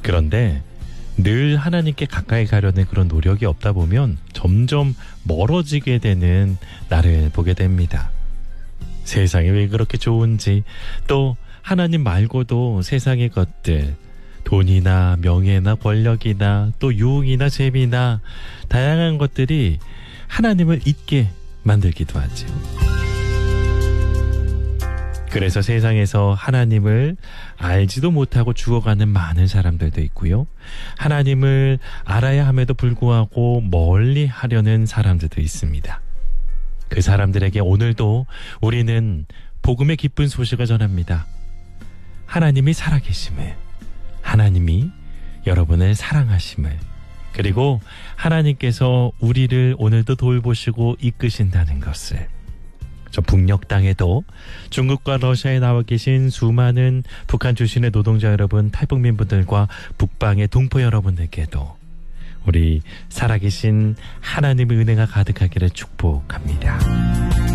그런데 늘 하나님께 가까이 가려는 그런 노력이 없다 보면 점점 멀어지게 되는 나를 보게 됩니다. 세상이 왜 그렇게 좋은지, 또 하나님 말고도 세상의 것들, 돈이나 명예나 권력이나 또 유흥이나 재미나 다양한 것들이 하나님을 잊게 만들기도 하죠. 그래서 세상에서 하나님을 알지도 못하고 죽어가는 많은 사람들도 있고요. 하나님을 알아야 함에도 불구하고 멀리 하려는 사람들도 있습니다. 그 사람들에게 오늘도 우리는 복음의 기쁜 소식을 전합니다. 하나님이 살아계심을, 하나님이 여러분을 사랑하심을, 그리고 하나님께서 우리를 오늘도 돌보시고 이끄신다는 것을. 저 북녘 땅에도 중국과 러시아에 나와 계신 수많은 북한 출신의 노동자 여러분, 탈북민분들과 북방의 동포 여러분들께도 우리 살아계신 하나님의 은혜가 가득하기를 축복합니다.